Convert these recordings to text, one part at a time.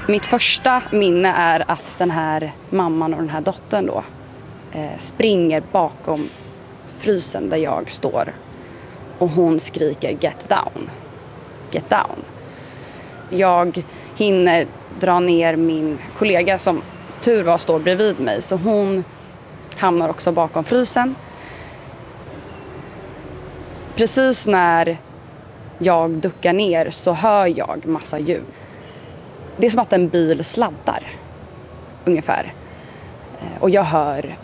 Mitt första minne är att den här mamman och den här dottern då springer bakom frysen där jag står. Och hon skriker get down. Get down. Jag hinner dra ner min kollega som tur var står bredvid mig. Så hon hamnar också bakom frysen. Precis när jag duckar ner så hör jag massa ljud. Det är som att en bil sladdar ungefär. Och jag hör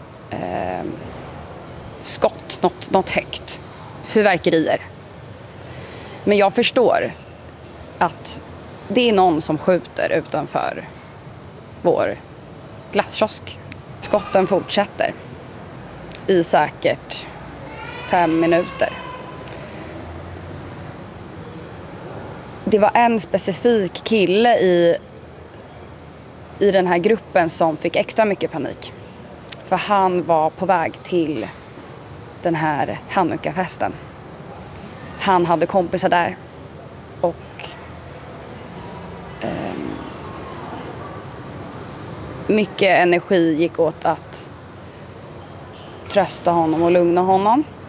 skott, något högt. Fyrverkerier. Men jag förstår att det är någon som skjuter utanför vår glasskiosk. Skotten fortsätter i säkert 5 minuter. Det var en specifik kille i den här gruppen som fick extra mycket panik. För han var på väg till den här Hanukkah-festen. Han hade kompisar där. Och mycket energi gick åt att trösta honom och lugna honom.